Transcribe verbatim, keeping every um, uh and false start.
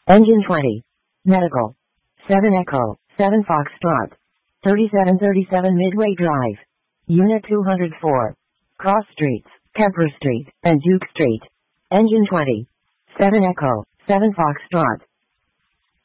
Engine twenty. Medical. seven Echo, seven Foxtrot. thirty-seven thirty-seven Midway Drive. Unit two hundred four. Cross Streets, Kemper Street, and Duke Street. Engine twenty. seven Echo, seven Foxtrot.